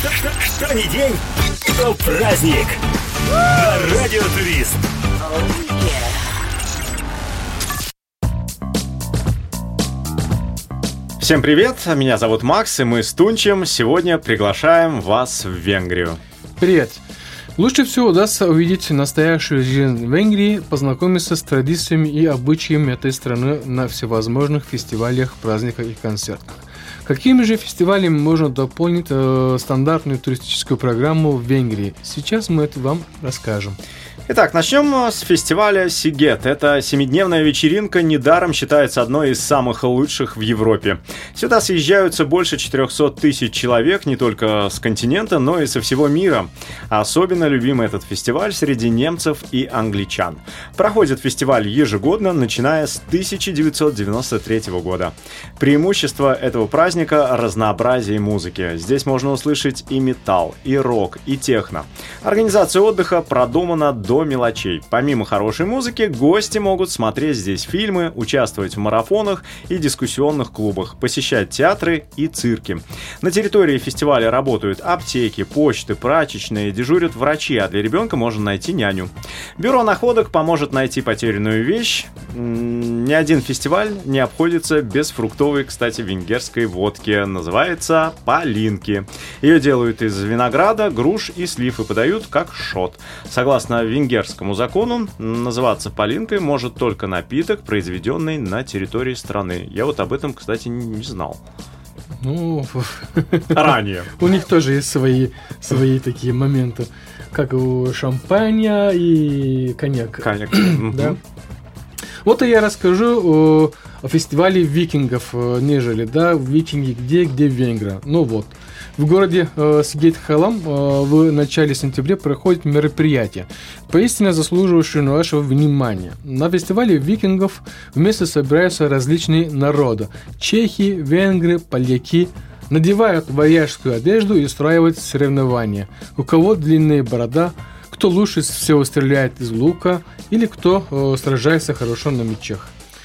Что ни день, то праздник. На Радио Турист. Всем привет, меня зовут Макс, и мы с Тунчем сегодня приглашаем вас в Венгрию. Привет! Лучше всего удастся увидеть настоящую жизнь в Венгрии, познакомиться с традициями и обычаями этой страны на всевозможных фестивалях, праздниках и концертах. Какими же фестивалями можно дополнить стандартную туристическую программу в Венгрии? Сейчас мы это вам расскажем. Итак, начнем с фестиваля Сигет. Это 7-дневная вечеринка, недаром считается одной из самых лучших в Европе. Сюда съезжаются больше 400 тысяч человек не только с континента, но и со всего мира. Особенно любимый этот фестиваль среди немцев и англичан. Проходит фестиваль ежегодно, начиная с 1993 года. Преимущество этого праздника – разнообразие музыки. Здесь можно услышать и металл, и рок, и техно. Организация отдыха продумана до мелочей. Помимо хорошей музыки, гости могут смотреть здесь фильмы, участвовать в марафонах и дискуссионных клубах, посещать театры и цирки. На территории фестиваля работают аптеки, почты, прачечные, дежурят врачи, а для ребенка можно найти няню. Бюро находок поможет найти потерянную вещь. Ни один фестиваль не обходится без фруктовой, кстати, венгерской водки. Называется палинки. Ее делают из винограда, груш и слив и подают как шот. Согласно венгерскому закону, называться палинкой может только напиток, произведенный на территории страны. Я вот об этом, кстати, не знал. Ну, ранее. У них тоже есть свои такие моменты, как у шампаня и коньяк. Да. Вот и я расскажу о фестивале викингов, нежели, да, викинги где в Венгрии. Ну вот. В городе Сигет-Халам в начале сентября проходит мероприятие, поистине заслуживающее нашего внимания. На фестивале викингов вместе собираются различные народы. Чехи, венгры, поляки. Надевают варяжскую одежду и устраивают соревнования. У кого длинная борода, кто лучше всего стреляет из лука или кто сражается хорошо на мечах.